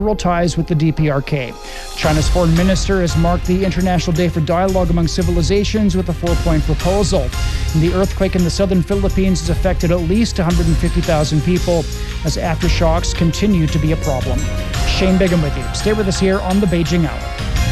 ties with the DPRK. China's foreign minister has marked the International Day for Dialogue Among Civilizations with a 4-point proposal. And the earthquake in the southern Philippines has affected at least 150,000 people as aftershocks continue to be a problem. Shane Bigham with you. Stay with us here on the Beijing Hour.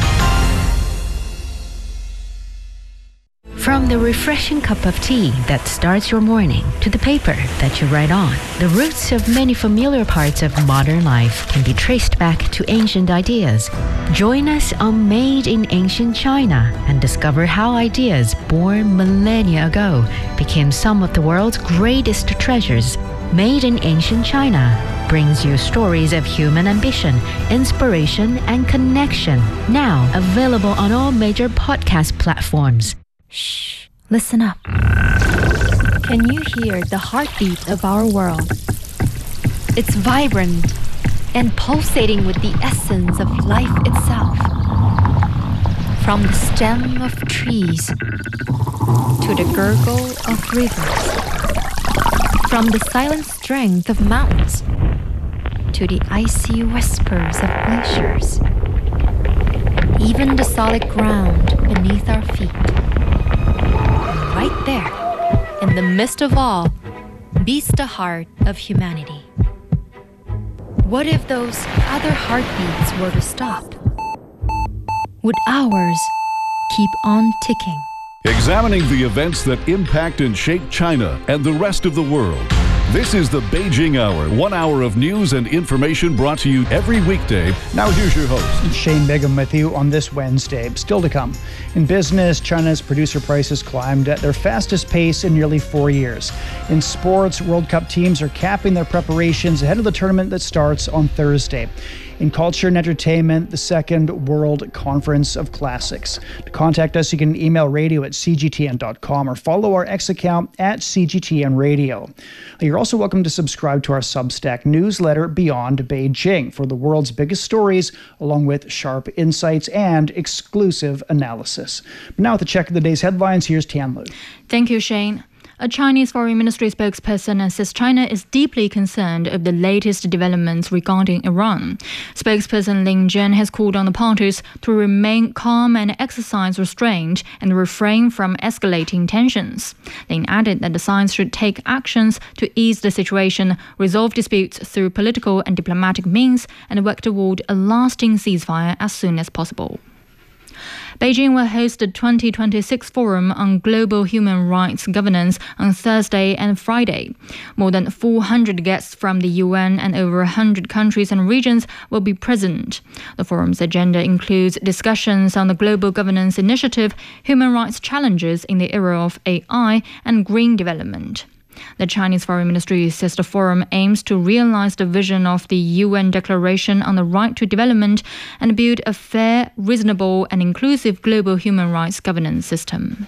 From the refreshing cup of tea that starts your morning to the paper that you write on, the roots of many familiar parts of modern life can be traced back to ancient ideas. Join us on Made in Ancient China and discover how ideas born millennia ago became some of the world's greatest treasures. Made in Ancient China brings you stories of human ambition, inspiration, and connection. Now available on all major podcast platforms. Shh, listen up. Can you hear the heartbeat of our world? It's vibrant and pulsating with the essence of life itself. From the stem of trees to the gurgle of rivers. From the silent strength of mountains to the icy whispers of glaciers. Even the solid ground beneath our feet. Right there, in the midst of all, beats the heart of humanity. What if those other heartbeats were to stop? Would ours keep on ticking? Examining the events that impact and shape China and the rest of the world. This is the Beijing Hour, 1 hour of news and information brought to you every weekday. Now here's your host. Shane Bigham with you on this Wednesday. Still to come. In business, China's producer prices climbed at their fastest pace in nearly 4 years. In sports, World Cup teams are capping their preparations ahead of the tournament that starts on Thursday. In culture and entertainment, the Second World Conference of Classics. To contact us, you can email radio@cgtn.com or follow our X account @CGTN Radio. You're also welcome to subscribe to our Substack newsletter, Beyond Beijing, for the world's biggest stories, along with sharp insights and exclusive analysis. But now with a check of the day's headlines, here's Tianlu. Thank you, Shane. A Chinese Foreign Ministry spokesperson says China is deeply concerned of the latest developments regarding Iran. Spokesperson Lin Jian has called on the parties to remain calm and exercise restraint and refrain from escalating tensions. Lin added that the sides should take actions to ease the situation, resolve disputes through political and diplomatic means, and work toward a lasting ceasefire as soon as possible. Beijing will host the 2026 Forum on Global Human Rights Governance on Thursday and Friday. More than 400 guests from the UN and over 100 countries and regions will be present. The forum's agenda includes discussions on the Global Governance Initiative, human rights challenges in the era of AI, and green development. The Chinese Foreign Ministry says the forum aims to realize the vision of the UN Declaration on the Right to Development and build a fair, reasonable, and inclusive global human rights governance system.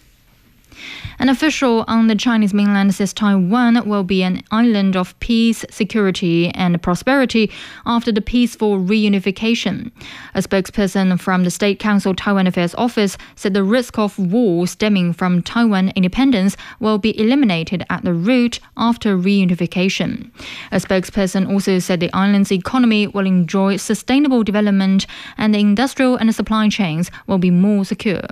An official on the Chinese mainland says Taiwan will be an island of peace, security, and prosperity after the peaceful reunification. A spokesperson from the State Council Taiwan Affairs Office said the risk of war stemming from Taiwan independence will be eliminated at the root after reunification. A spokesperson also said the island's economy will enjoy sustainable development and the industrial and supply chains will be more secure.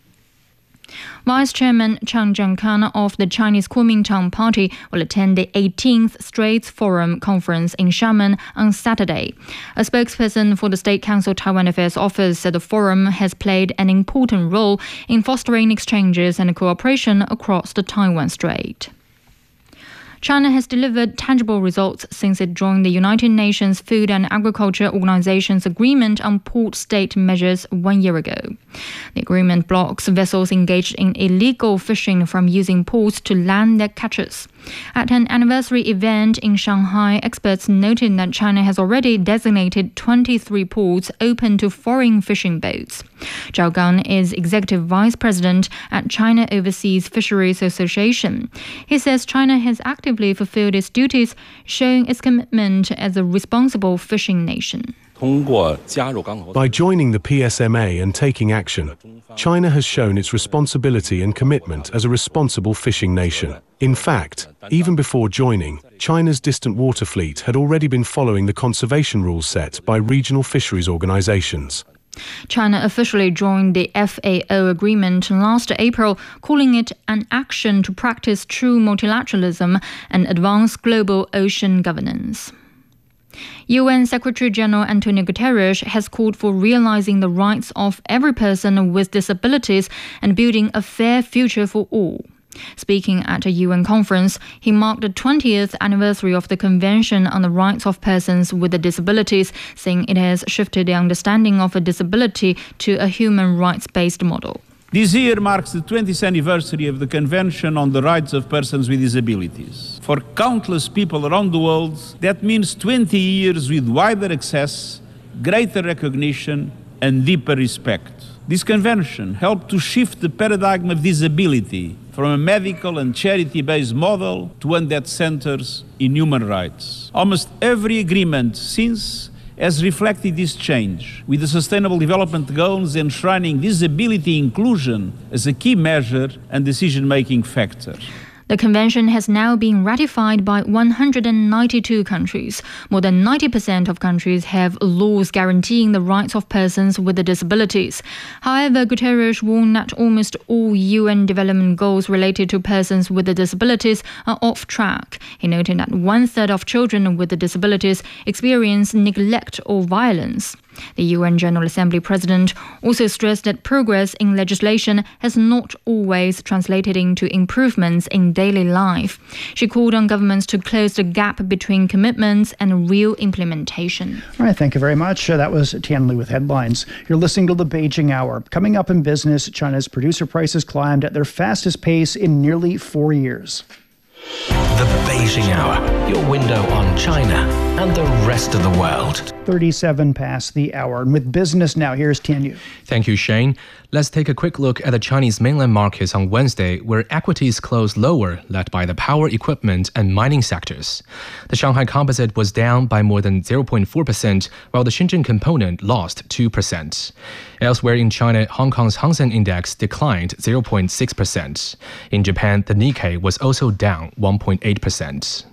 Vice Chairman Chang Jiankan of the Chinese Kuomintang Party will attend the 18th Straits Forum Conference in Xiamen on Saturday. A spokesperson for the State Council Taiwan Affairs Office said the forum has played an important role in fostering exchanges and cooperation across the Taiwan Strait. China has delivered tangible results since it joined the United Nations Food and Agriculture Organization's agreement on port state measures 1 year ago. The agreement blocks vessels engaged in illegal fishing from using ports to land their catches. At an anniversary event in Shanghai, experts noted that China has already designated 23 ports open to foreign fishing boats. Zhao Gang is executive vice president at China Overseas Fisheries Association. He says China has actively fulfilled its duties, showing its commitment as a responsible fishing nation. By joining the PSMA and taking action, China has shown its responsibility and commitment as a responsible fishing nation. In fact, even before joining, China's distant water fleet had already been following the conservation rules set by regional fisheries organizations. China officially joined the FAO agreement last April, calling it an action to practice true multilateralism and advance global ocean governance. UN Secretary-General Antonio Guterres has called for realizing the rights of every person with disabilities and building a fair future for all. Speaking at a UN conference, he marked the 20th anniversary of the Convention on the Rights of Persons with Disabilities, saying it has shifted the understanding of a disability to a human rights-based model. This year marks the 20th anniversary of the Convention on the Rights of Persons with Disabilities. For countless people around the world, that means 20 years with wider access, greater recognition, and deeper respect. This convention helped to shift the paradigm of disability from a medical and charity-based model to one that centers in human rights. Almost every agreement since has reflected this change, with the Sustainable Development Goals enshrining disability inclusion as a key measure and decision-making factor. The convention has now been ratified by 192 countries. More than 90% of countries have laws guaranteeing the rights of persons with disabilities. However, Guterres warned that almost all UN development goals related to persons with disabilities are off track. He noted that 1/3 of children with disabilities experience neglect or violence. The UN General Assembly President also stressed that progress in legislation has not always translated into improvements in daily life. She called on governments to close the gap between commitments and real implementation. All right, thank you very much. That was Tian Lu with headlines. You're listening to the Beijing Hour. Coming up in business, China's producer prices climbed at their fastest pace in nearly 4 years. The Beijing Hour, your window on China and the rest of the world. 37 past the hour. And with business now, here's Tian Yu. Thank you, Shane. Let's take a quick look at the Chinese mainland markets on Wednesday, where equities closed lower, led by the power equipment and mining sectors. The Shanghai Composite was down by more than 0.4%, while the Shenzhen Component lost 2%. Elsewhere in China, Hong Kong's Hang Seng Index declined 0.6%. In Japan, the Nikkei was also down 1.8%.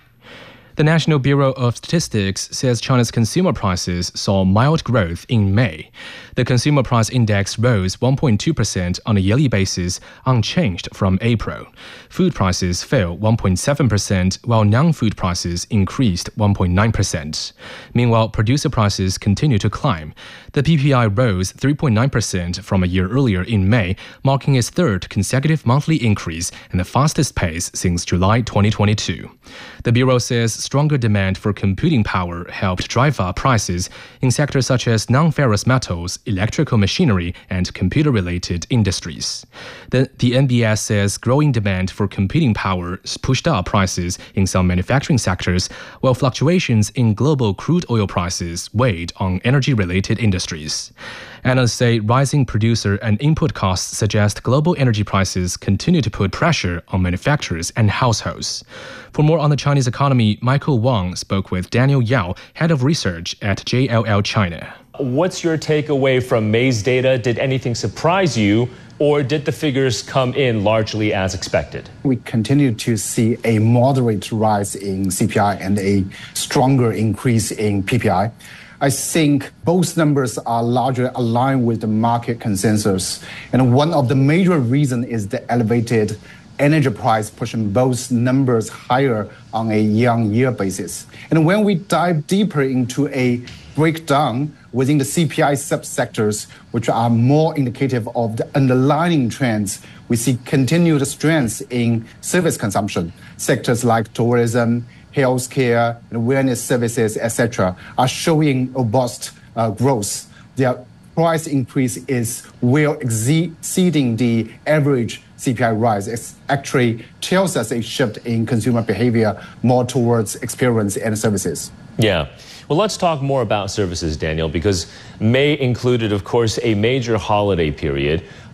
The National Bureau of Statistics says China's consumer prices saw mild growth in May. The consumer price index rose 1.2% on a yearly basis, unchanged from April. Food prices fell 1.7%, while non-food prices increased 1.9%. Meanwhile, producer prices continue to climb. The PPI rose 3.9% from a year earlier in May, marking its third consecutive monthly increase and the fastest pace since July 2022. The Bureau says stronger demand for computing power helped drive up prices in sectors such as non-ferrous metals, electrical machinery, and computer-related industries. The NBS says growing demand for computing power pushed up prices in some manufacturing sectors, while fluctuations in global crude oil prices weighed on energy-related industries. Analysts say rising producer and input costs suggest global energy prices continue to put pressure on manufacturers and households. For more on the Chinese economy, Michael Wang spoke with Daniel Yao, head of research at JLL China. What's your takeaway from May's data? Did anything surprise you, or did the figures come in largely as expected? We continue to see a moderate rise in CPI and a stronger increase in PPI. I think both numbers are largely aligned with the market consensus. And one of the major reasons is the elevated energy price pushing both numbers higher on a year-on-year basis. And when we dive deeper into a breakdown within the CPI subsectors, which are more indicative of the underlying trends, we see continued strength in service consumption. Sectors like tourism, healthcare, and wellness services, etc., are showing robust growth. Their price increase is well exceeding the average CPI rise. It actually tells us a shift in consumer behavior more towards experience and services. Yeah. Well, let's talk more about services, Daniel, because May included, of course, a major holiday period.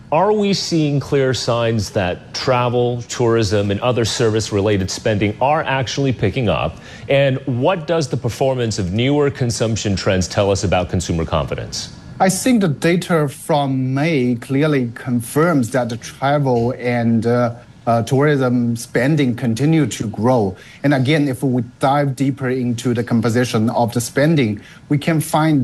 Are we seeing clear signs that travel, tourism, and other service-related spending are actually picking up? And what does the performance of newer consumption trends tell us about consumer confidence? I think the data from May clearly confirms that the travel and tourism spending continue to grow. And again, if we dive deeper into the composition of the spending, we can find